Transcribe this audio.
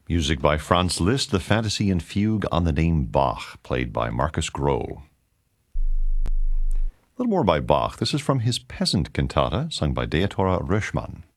Music by Franz Liszt, the fantasy and fugue on the name Bach, played by Markus Groh. A little more by Bach. This is from his Peasant Cantata, sung by Deodora Röschmann.